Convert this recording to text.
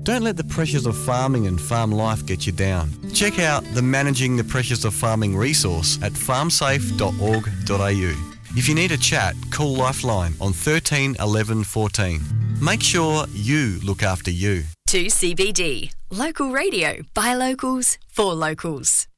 Don't let the pressures of farming and farm life get you down. Check out the Managing the Pressures of Farming resource at farmsafe.org.au. If you need a chat, call Lifeline on 13 11 14. Make sure you look after you. 2CBD, local radio by locals for locals.